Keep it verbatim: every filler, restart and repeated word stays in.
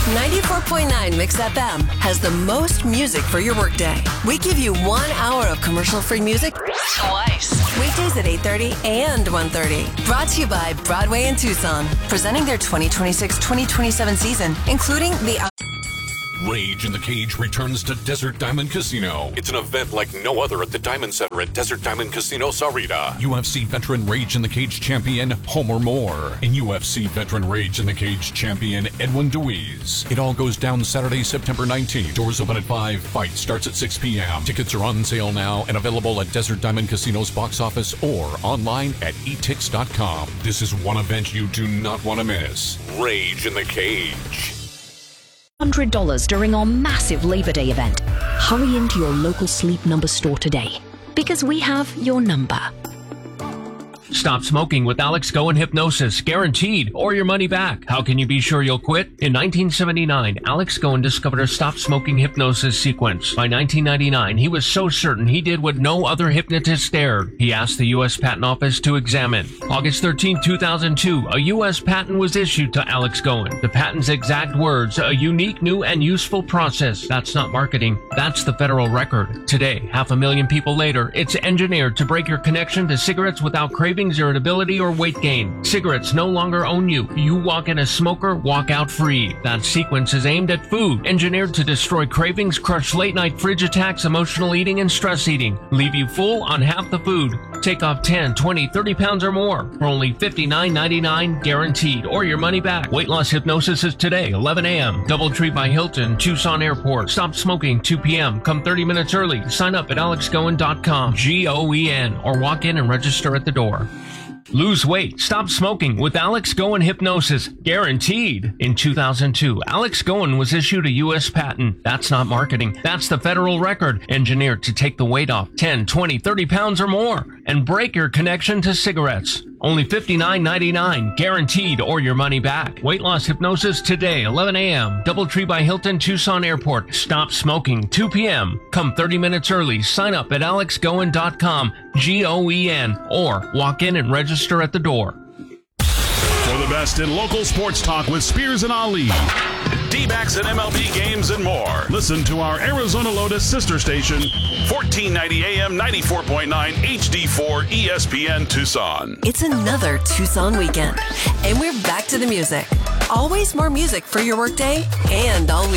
ninety-four point nine Mix F M has the most music for your workday. We give you one hour of commercial-free music twice. Weekdays at eight thirty and one thirty. Brought to you by Broadway in Tucson. Presenting their twenty twenty-six twenty twenty-seven season, including the... Rage in the Cage returns to Desert Diamond Casino. It's an event like no other at the Diamond Center at Desert Diamond Casino, Sahuarita. U F C veteran Rage in the Cage champion Homer Moore and U F C veteran Rage in the Cage champion Edwin Deweese. It all goes down Saturday, September nineteenth. Doors open at five. Fight starts at six p.m. Tickets are on sale now and available at Desert Diamond Casino's box office or online at e tix dot com. This is one event you do not want to miss. Rage in the Cage. one hundred dollars during our massive Labor Day event. Hurry into your local Sleep Number store today, because we have your number. Stop smoking with Alex Goen Hypnosis, guaranteed, or your money back. How can you be sure you'll quit? In nineteen seventy-nine, Alex Goen discovered a stop smoking hypnosis sequence. By nineteen ninety-nine, he was so certain he did what no other hypnotist dared. He asked the U S Patent Office to examine. August thirteenth, two thousand two, a U S patent was issued to Alex Goen. The patent's exact words, a unique, new, and useful process. That's not marketing. That's the federal record. Today, half a million people later, it's engineered to break your connection to cigarettes without craving, irritability, or weight gain. Cigarettes no longer own you. You walk in as smoker, walk out free. That sequence is aimed at food, engineered to destroy cravings, crush late-night fridge attacks, emotional eating, and stress eating. Leave you full on half the food. Take off ten, twenty, thirty pounds or more for only fifty-nine ninety-nine guaranteed, or your money back. Weight loss hypnosis is today, eleven a.m. Doubletree by Hilton, Tucson Airport. Stop smoking, two p.m. Come thirty minutes early. Sign up at alex goen dot com, G O E N, or walk in and register at the door. Lose weight. Stop smoking with Alex Goen Hypnosis. Guaranteed. In two thousand two, Alex Goen was issued a U S patent. That's not marketing. That's the federal record. Engineered to take the weight off ten, twenty, thirty pounds or more and break your connection to cigarettes. Only fifty-nine ninety-nine. Guaranteed, or your money back. Weight loss hypnosis today, eleven a.m. Doubletree by Hilton, Tucson Airport. Stop smoking, two p.m. Come thirty minutes early. Sign up at alex goen dot com, G O E N, or walk in and register at the door. For the best in local sports talk with Spears and Ali, D-backs and M L B games and more. Listen to our Arizona Lotus sister station, fourteen ninety A M, ninety-four point nine H D four E S P N Tucson. It's another Tucson weekend, and we're back to the music. Always more music for your workday and all week.